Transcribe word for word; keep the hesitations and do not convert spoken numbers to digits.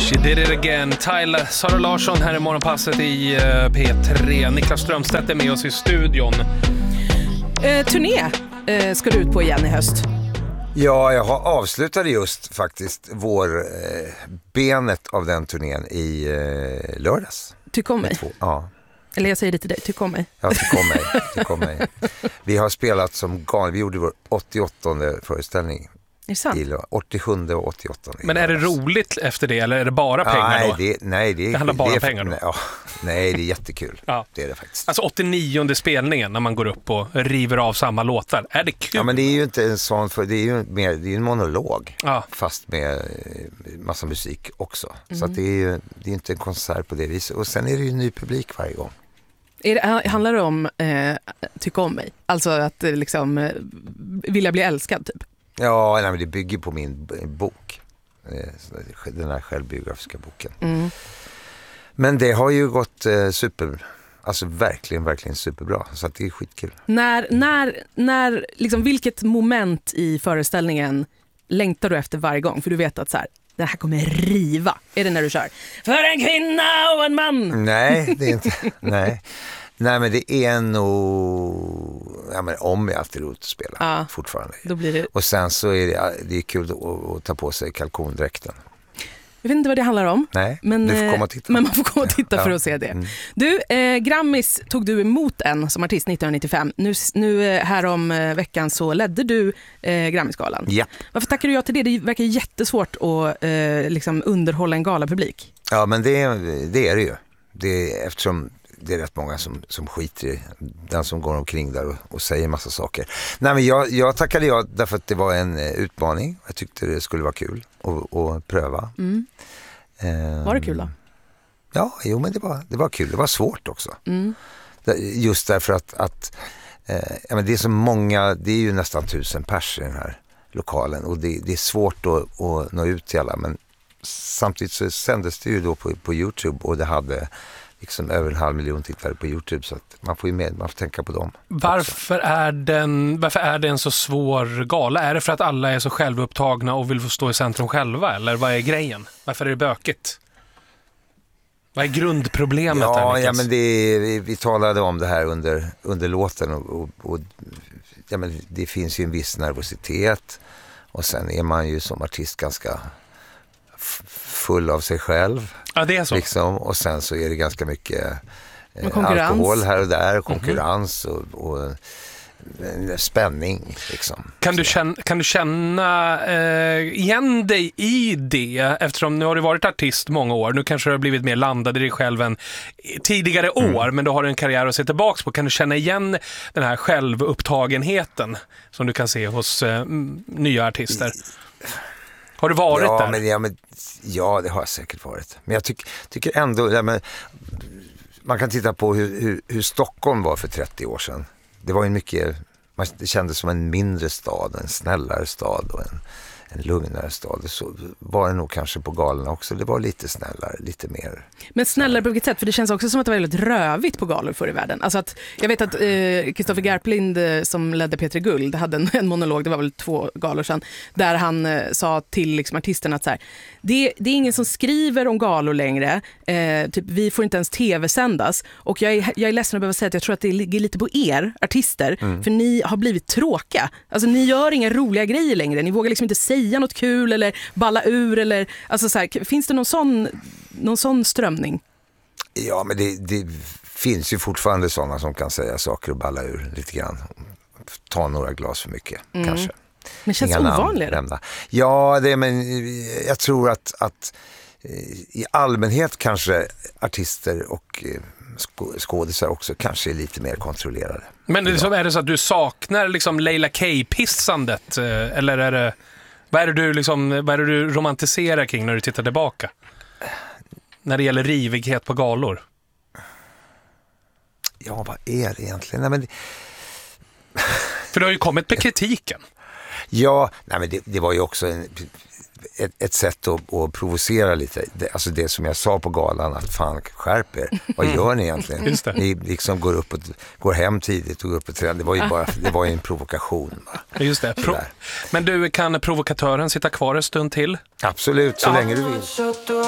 She did it again. Tyler, Sara Larsson här i morgonpasset i uh, P tre. Niklas Strömstedt är med oss i studion. Eh, turné eh, ska du ut på igen i höst. Ja, jag har avslutade just faktiskt vår eh, benet av den turnén i eh, lördags. Tyck om mig. Ja. Eller jag säger det till dig, tyck om mig. Ja, tyck om mig. Tyck om mig. Vi har spelat som galna. Vi gjorde vår åttioåttonde föreställning. Är det sant? åttiosjunde och åttioåttonde. Men är det roligt efter det eller är det bara pengar nej, då? Det, nej, det, det handlar bara det om pengar då? Nej, ja, nej, det är jättekul. Ja. Det är det faktiskt. Alltså åttionionde spelningen när man går upp och river av samma låtar. Är det kul? Ja, men det är ju inte en sån, för det är ju mer, det är en monolog. Ja. Fast med massa musik också. Mm. Så att det är ju det är inte en konsert på det viset. Och sen är det ju ny publik varje gång. Är det, handlar det om eh, tycka om mig? Alltså att liksom eh, vilja bli älskad typ? Ja, nej, men det bygger på min bok. Den här självbiografiska boken. Mm. Men det har ju gått eh, super, alltså verkligen, verkligen superbra. Så att det är skitkul. När, när, när liksom, vilket moment i föreställningen längtar du efter varje gång? För du vet att så här, det här kommer riva. Är det när du kör? För en kvinna och en man! Nej, det är inte, nej. Nej, men det är nog, ja, men om jag alltid roligt att spela ja, fortfarande. Då blir det... Och sen så är det, det är kul att, att ta på sig kalkondräkten. Jag vet inte vad det handlar om. Nej, men, du får komma och titta. Men man får komma och titta för ja. att se det. Mm. Du, eh, Grammis tog du emot en som artist nittonhundranittiofem. Nu, nu här om eh, veckan så ledde du eh, Grammisgalan. Ja. Varför tackar du ja till det? Det verkar jättesvårt att eh, liksom underhålla en galapublik. Ja, men det, det är det ju. Det är, eftersom det är rätt många som, som skiter i den som går omkring där och, och säger massa saker. Nej, men jag, jag tackade ja därför att det var en eh, utmaning. Jag tyckte det skulle vara kul att, att pröva. Mm. Um, var det kul då? Ja, jo, men det var, det var kul. Det var svårt också. Mm. Just därför att, att eh, ja, men det är så många, det är ju nästan tusen pers i den här lokalen och det, det är svårt att, att nå ut till alla, men samtidigt så sändes det ju då på, på YouTube och det hade liksom över en halv miljon tittare på YouTube, så att man får ju med, man får tänka på dem. Varför är, den, varför är det en så svår gala? Är det för att alla är så självupptagna och vill få stå i centrum själva? Eller vad är grejen? Varför är det bökigt? Vad är grundproblemet? Ja, här, ja men det är, vi, vi talade om det här under, under låten och, och, och ja, men det finns ju en viss nervositet och sen är man ju som artist ganska full av sig själv. Ja, det är så. Liksom, och sen så är det ganska mycket eh, konkurrens. Alkohol här och där, konkurrens mm-hmm. och, och eh, spänning. Liksom. Kan, du känna, kan du känna eh, igen dig i det? Eftersom nu har du varit artist många år. Nu kanske du har blivit mer landad i dig själv än tidigare år. Mm. Men du har en karriär att se tillbaka på. Kan du känna igen den här självupptagenheten som du kan se hos eh, nya artister? Har du varit ja, där? Men, ja, men, ja, det har jag säkert varit. Men jag tyck, tycker ändå, ja, men, man kan titta på hur, hur, hur Stockholm var för trettio år sedan. Det var ju mycket, det kändes som en mindre stad, en snällare stad och en, en lugnare stad. Så var det nog kanske på galan också. Det var lite snällare, lite mer. Men snällare på vilket sätt? För det känns också som att det var väldigt rövigt på galor förr i världen. Alltså att, jag vet att Kristoffer eh, Garplind eh, som ledde P tre Guld hade en, en monolog, det var väl två galor sedan, där han eh, sa till liksom, artisterna att så här, det, det är ingen som skriver om galor längre. Eh, typ, vi får inte ens tv-sändas. Och jag är, jag är ledsen att behöva säga att jag tror att det ligger lite på er, artister, mm. för ni har blivit tråkiga. Alltså ni gör inga roliga grejer längre. Ni vågar liksom inte säga något kul eller balla ur eller, alltså så här, finns det någon sån, någon sån strömning? Ja, men det, det finns ju fortfarande sådana som kan säga saker och balla ur lite grann. Ta några glas för mycket, mm. kanske. Men känns det ovanligare? Ja, det, men jag tror att, att i allmänhet kanske artister och skådisar också kanske är lite mer kontrollerade. Men liksom, är det så att du saknar liksom Leila K-pissandet? Eller är det, vad är det du liksom, vad är det du romantiserar kring när du tittar tillbaka? När det gäller rivighet på galor? Ja, vad är det egentligen? Nej, men det... För det har ju kommit med kritiken. Ja, nej, men det, det var ju också en, ett, ett sätt att, att provocera lite. Det, alltså det som jag sa på galan, att fan, skärp er. Vad gör ni egentligen? Just det. Ni liksom går upp och går hem tidigt och går upp och tränar. Det var ju bara, det var ju en provokation. Va? Just det. Pro- men du, kan provokatören sitta kvar en stund till? Absolut, så ja. länge du vill.